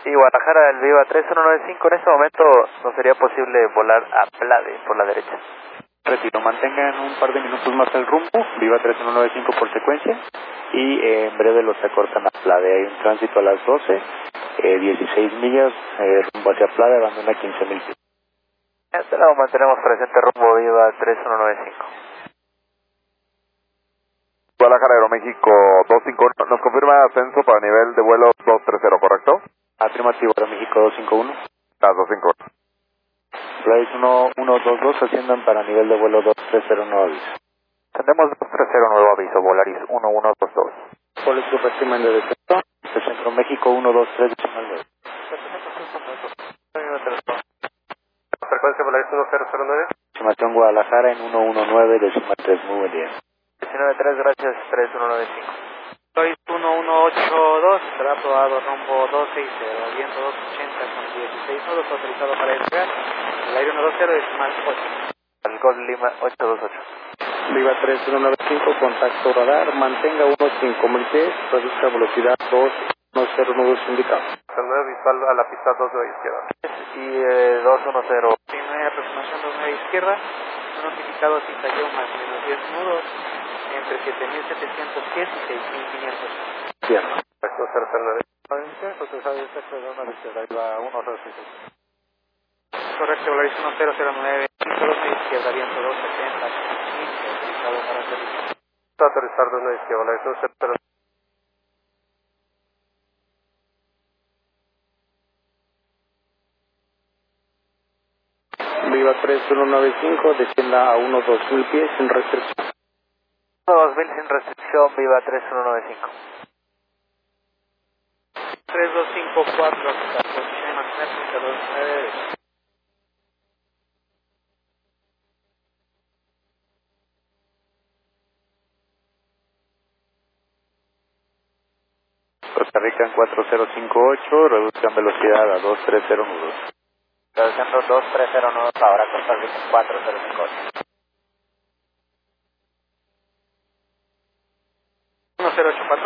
Y Guadalajara, el Viva 3195, en este momento no sería posible volar a Plade por la derecha. Retiro, mantengan un par de minutos más el rumbo, Viva 3195 por secuencia, y en breve los acortan a Plade. Hay un tránsito a las 12, 16 millas, rumbo hacia Plade, abandona 15,000 pies. Este lado mantenemos presente rumbo Viva 3195. Guadalajara, Aeroméxico 251, nos confirma ascenso para nivel de vuelo 230, ¿correcto? Afirmativo, Aeroméxico 251. 251. Flight 1122, asciendan para nivel de vuelo 230, nuevo aviso. Tenemos 230, nuevo aviso, Volaris 1122. Policy Recommend de descenso, Centro México 123, decimal 9. Frecuencia Volaris 1009. Estimación Guadalajara en 119, decimal 3, muy buen día. 193, gracias, 3195. Soy 1182, será aprobado rumbo 260, viento 280 con 16 nudos, autorizado para despegar. El aire 120, decimal 8. Al Golf Lima 828. Viva 3195, contacto radar, mantenga 15,000 pies, reduzca velocidad 210 nudos indicados. El 9 visual a la pista 29 izquierda. Y 210. Primera aproximación 29 izquierda, notificado si cayó más o menos 10 nudos, entre 7.700 pies y 6.500. Cierto. Esto es 09. Autorizado de sexo de una izquierda, Viva 106. Correcto, Volaris 1009, 2 izquierda, viento 270, autorizado para servicio. Autorizar 29 izquierda, Volaris 200. Viva 3195, descienda a 2,000 pies sin restricción. 2000 sin restricción, Viva 3195. 3254, la posición de mantener 329. Costa Rica en 4058, reduzcan velocidad a 230 nudos. Reduciendo 230 nudos, ahora Costa Rica 4058. 1084.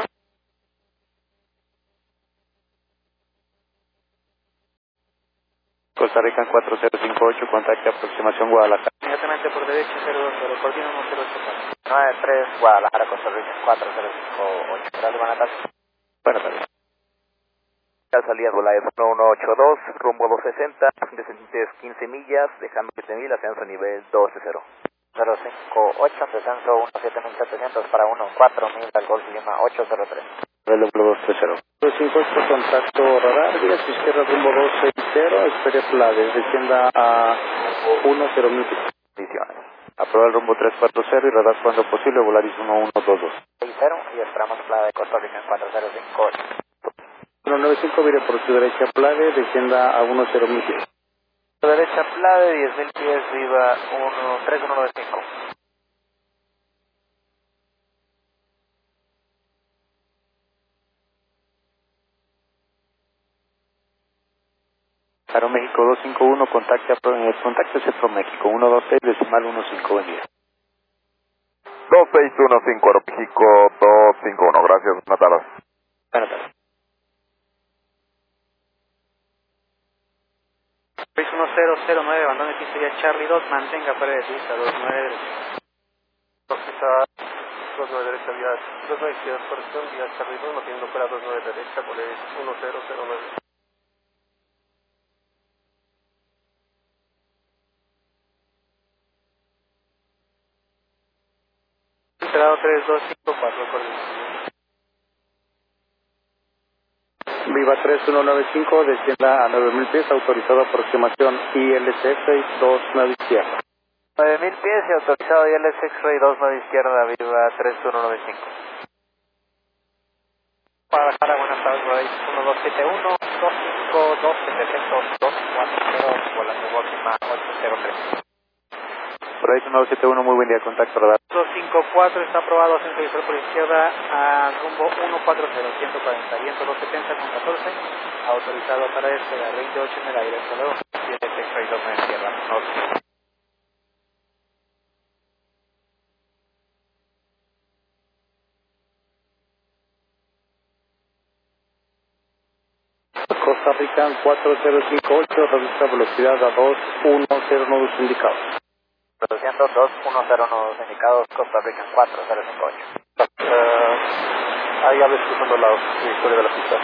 Costa Rica en 4058, contacte aproximación Guadalajara. Inmediatamente por derecha 020, coordina 1084. 93, Guadalajara, Costa Rica 4058. Gracias, buenas tardes. Buenas tardes. Salida Volaris 1182, rumbo 260, descendientes 15 millas, dejando 7000, ascenso nivel 260. 058, descenso 17700 para 14000 al Golf Lima 803. Vuelo 230. 258, contacto radar, vía su izquierda rumbo 260, espere Plade, descienda a 10,000 pies. Condiciones. Aprueba el rumbo 340 y radar cuando posible, Volaris 1122. 60 y esperamos Playa de Costa Rica en 4058. 195, vire por su derecha Plade, descienda a 10,000 pies. Por derecha Playa, 10,000 pies, Viva 3195. Aeroméxico 251, contacte Centro México 126, decimal 15, buen día. 2615, Aeroméxico 251, gracias, buenas tardes. Buenas tardes. 1009, abandone pista ya Charlie 2, mantenga fuera de pista 29 derecha. Pista 29 derecha, vía 29 izquierda, corrección, vía Charlie 2, manteniendo fuera 29 derecha, Volaris 1009. Entrado 3254, coordinación. Viva 3195, descienda a 9,000 pies, autorizado aproximación ILC 629 izquierda. 9000 pies y autorizado ILS X-Ray 29 izquierda, Viva 3195. Guadalajara, buenas tardes, Volaris 1271, 252, 700, 240, volando Golfima 803. Volaris 1971, muy buen día, contacto radar. 254, está aprobado, ascenso visual por izquierda a rumbo 140, 140, viento 270 con 14, autorizado para despegar 28 en el aire, hasta luego. 7 X-Ray 29 izquierda, norte. Costa Rica 4058, reduce velocidad a 210 nudos indicados. Reduciendo 210 nudos indicados, Costa Rica 4058. Ahí hables cruzando la historia de la pista.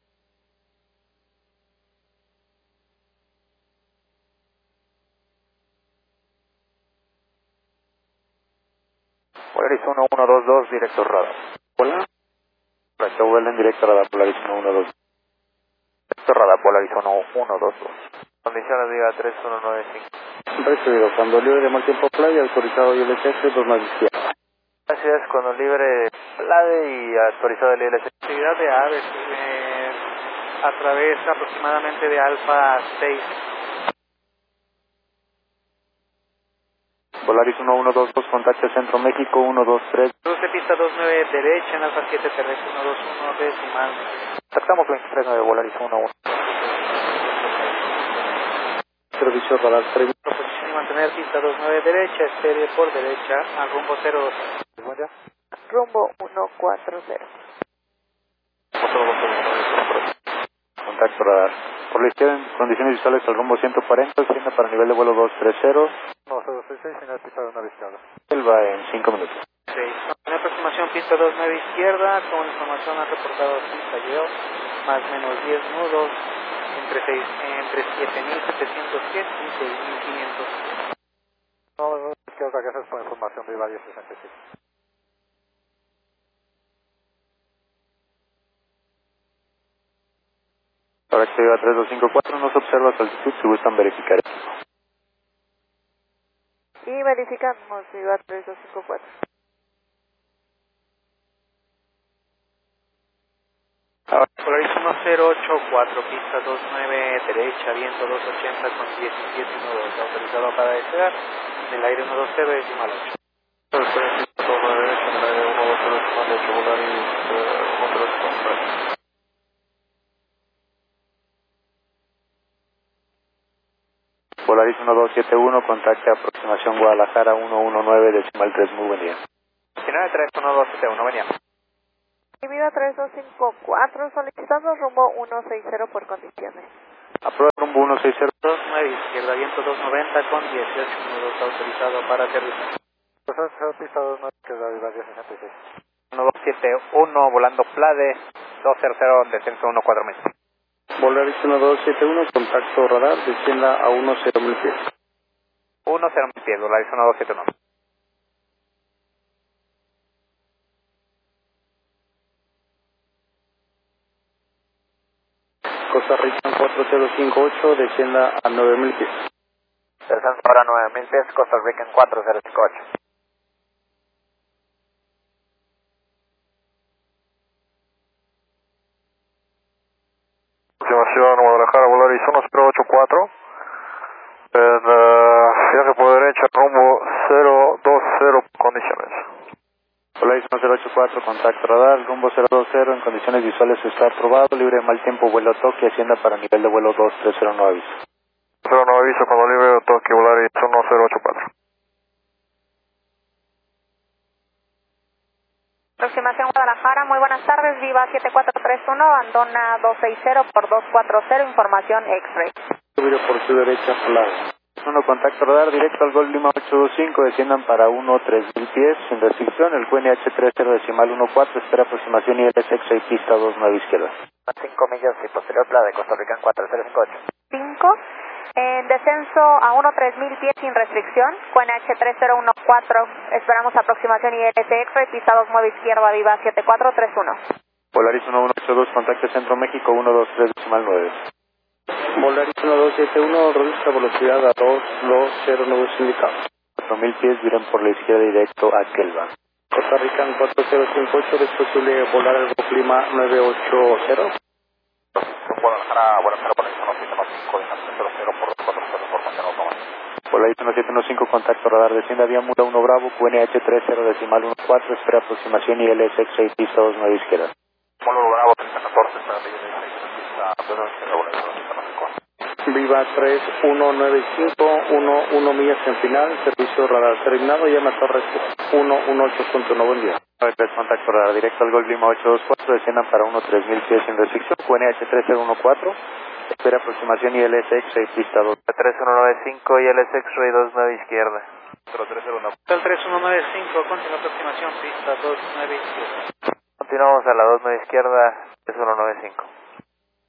Polaris 1122, directo radar. Hola. Recto vuelo en directo radar, Polaris 1122. Directo radar, Polaris 1122. Condiciones Viva 3195. Recibido. Cuando libre de mal tiempo playa, autorizado ILS 2 más izquierda. Gracias, cuando libre PLADE y actualizado el ILS. Actividad de aves a través aproximadamente de Alfa 6. Polaris 1122, contacto Centro México 123. Cruce pista 29 derecha en Alfa 7 terrestre 121 decimal. Contactamos 239 Polaris 11. Servicio radar 3. Posición y mantener pista 29 derecha, estéreo por derecha al rumbo 02. Rumbo 140. Contacto radar. Por la izquierda en condiciones visuales al rumbo 140, desciende para nivel de vuelo 230. 9066, final pista de una izquierda. Él va en 5 minutos. 6. En aproximación pista 29 izquierda, con información ha reportado pista yo, más menos 10 nudos, entre 7.710 y 6.500. No, izquierda, gracias por la información, Viva 1066. Para actividad 3254, nos observa su altitud si gustan verificar. Y verificamos Viva 3254. Polaris 1084, pista 29 derecha, viento 280 con 17 nudos, autorizado para despegar, en el aire 120 decimal 8. Pista 29 derecha, en el aire 120 decimal 8, Polaris 1353. Polaris 1271, contacte aproximación Guadalajara 119 decimal 3, muy buen día. 19311271, venía. Y Viva 3254, solicitando rumbo 160 por condiciones. Aprueba rumbo 160. 29 izquierda, viento 290 con 18 nudos, autorizado para aterrizar. Pista 29 izquierda, Viva 1066. 1271, volando PLADE 200, descenso 14.000. Polaris 1271, contacto radar, descienda a 10.000 pies. 10.000 pies, Polaris 1271. Costa Rica 4058, descienda a 9.000 pies. Descenso ahora 9.000 pies, Costa Rica 4058. Aproximación Guadalajara, Polaris 1084. Viaje por derecha, rumbo 020, condiciones. Polaris 1084, contacto radar, rumbo 020, en condiciones visuales está aprobado, libre de mal tiempo, vuelo a Tokio, ascienda para nivel de vuelo 2309 aviso. 09 aviso cuando libre de Tokio, Polaris 1084. Aproximación Guadalajara, muy buenas tardes, Viva 7431, abandona 260 por 240, información X-Ray. Subir por su derecha, Polaris. 1, contacto radar, directo al Gol Lima 825, desciendan para 13000 pies, sin restricción, el QNH 30 decimal 14, espera aproximación ILS X-Ray, pista 29 izquierda. 5 millas y posterior PLADE, Costa Rica 4058. 5, en descenso a 13000 pies sin restricción, QNH 3014, esperamos aproximación ILS X-Ray, pista 29 izquierda, Viva 7431. Polaris 1182, contacto Centro México 123 decimal 9. Polaris 1271, reduce velocidad a 220 nudos indicados. 4000 pies, viren por la izquierda directo a Kelva. Costa Rica 4058, es posible volar el clima 980. Guadalajara, Guadalajara, Polaris 1705, distancia 00 por 240, información automática. Polaris 1715, contacto radar, desciende a vía Mula 1 Bravo, QNH 30 decimal 14, espera aproximación ILS X-Ray, pista 29 izquierda. Mula 1 Bravo, 3014, espera pista 29 izquierda, Viva 3195, 11 millas en final, servicio radar terminado, llama a Torres. 118.1, buen día. 93, contacto radar directo al Golf Lima 824, desciendan para 13000 pies sin restricción, QNH 3014, espera aproximación ILS X-ray, pista 2. 3195 ILS X-ray 29 izquierda. 0301. Hotel 3195, continua aproximación, pista 29 izquierda. Continuamos a la 29 izquierda, 3195.